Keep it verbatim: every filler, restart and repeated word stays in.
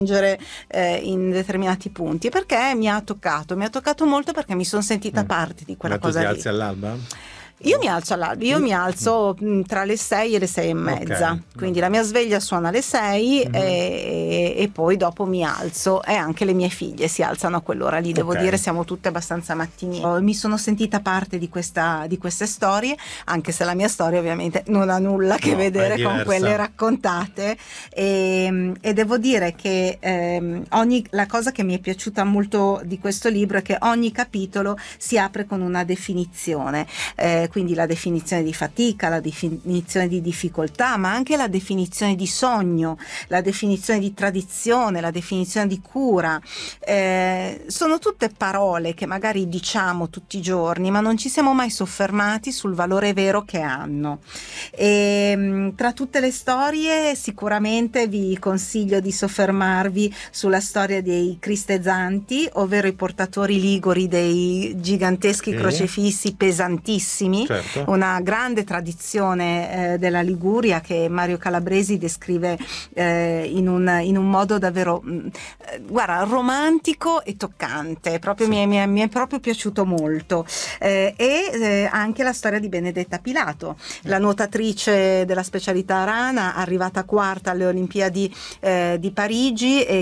eh, in determinati punti, perché mi ha toccato, mi ha toccato molto, perché mi sono sentita Mm. parte di quella Ma tu cosa ti lì. alzi all'alba? Io mi alzo all'alba, io mi alzo mh, tra le sei e le sei e mezza, Ok, quindi vabbè. la mia sveglia suona alle sei Mhm. e, e poi dopo mi alzo, e anche le mie figlie si alzano a quell'ora lì, devo Ok. dire, siamo tutte abbastanza mattiniere. Mi sono sentita parte di, questa, di queste storie, anche se la mia storia ovviamente non ha nulla a che No, è vedere con diversa. quelle raccontate, e, e devo dire che ehm, ogni, la cosa che mi è piaciuta molto di questo libro è che ogni capitolo si apre con una definizione. Eh, quindi la definizione di fatica, la definizione di difficoltà, ma anche la definizione di sogno, la definizione di tradizione, la definizione di cura. Eh, sono tutte parole che magari diciamo tutti i giorni, ma non ci siamo mai soffermati sul valore vero che hanno. E, tra tutte le storie, sicuramente vi consiglio di soffermarvi sulla storia dei cristezanti, ovvero i portatori liguri dei giganteschi Sì. crocefissi pesantissimi. Certo. Una grande tradizione eh, della Liguria, che Mario Calabresi descrive eh, in, un, in un modo davvero mh, guarda, romantico e toccante, proprio Sì. mi, è, mi, è, mi è proprio piaciuto molto. Eh, e eh, anche la storia di Benedetta Pilato, la nuotatrice della specialità rana, arrivata quarta alle Olimpiadi eh, di Parigi, e